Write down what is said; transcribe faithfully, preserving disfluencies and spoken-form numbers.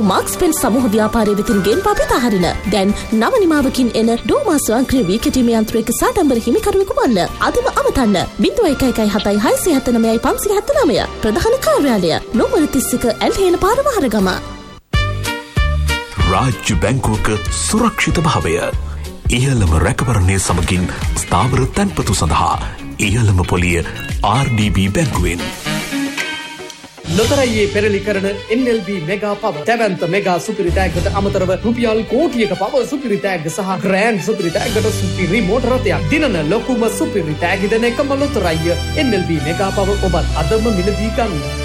Marx පෙන් සමූහ ව්‍යාපාරයේ වෙතින් ගෙන්වා පිට හරින. දැන් නව නිමාවකින් එන ඩෝමා ස්වයංක්‍රීය වී කැටීමේ යන්ත්‍රයක සාඩම්බර හිමිකරුවෙකු වන්න. අදම අමතන්න ज़ीरो एक एक හතයි හයසිය හත නවයයි පන්සිය හත නවය. ප්‍රධාන කාර්යාලය නෝමල තිස් එක ඇල්හේන පාර මහරගම. රාජ්‍ය බැංකුවක සුරක්ෂිත භාවය. ඉහළම රැකවරණය සමගින් ස්ථාවර තැන්පතු සඳහා ඉහළම පොලිය ආර් ඩී බී බැංකුවෙන්. ලොතරැයියේ පෙරලි කරන එන් එල් බී මෙගා පව දැවැන්ත මෙගා සුපිරි තෑග්ගට අමතරව රුපියල් කෝටියක පව සුපිරි තෑග්ග සහ ග්‍රෑන්ඩ් සුපිරි තෑග්ගට සුපිරි මෝටර රථයක් දිනන ලොකුම සුපිරි තෑගි දෙන එකම ලොතරැයිය එන් එල් බී මෙගා පව ඔබත් අදම මිලදී ගන්න.